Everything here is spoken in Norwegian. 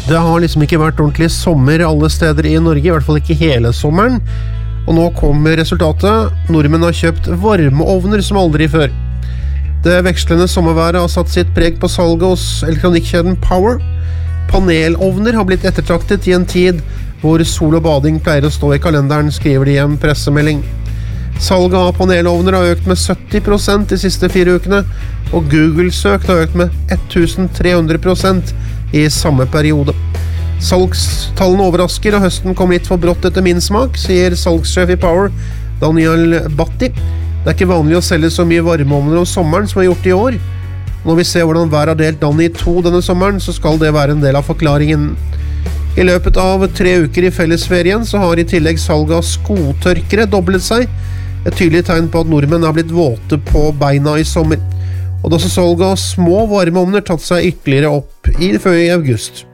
Det har liksom ikke vært ordentlig sommer alle steder i Norge, i hvert fall ikke hele sommeren. Og nå kommer resultatet. Nordmenn har kjøpt varmeovner som aldri før. Det vekslende sommerværet har satt sitt preg på salget hos elektronikkjeden Power. Panelovner har blitt ettertraktet i en tid hvor sol og bading pleier å stå i kalenderen, skriver de i en pressemelding. Salget av panelovner har økt med 70% de siste 4 ukene, og Google-søk har økt med 1300% i samme periode. Salgstallene overrasker, og høsten kom litt for brått etter min smak, sier salgssjef i Power, Daniel Batti. Det er ikke vanlig å selge så mye varmeovner om sommeren som er gjort i år. Når vi ser hvordan hver har delt landet i 2 denne sommeren, så skal det være en del av forklaringen. I løpet av 3 uker i fellesferien så har i tillegg salget av skotørkere doblet seg, et tydelig tegn på at nordmenn har blitt våte på beina i sommer. Og da så salget av små varmeovner tatt seg ytterligere opp før i august.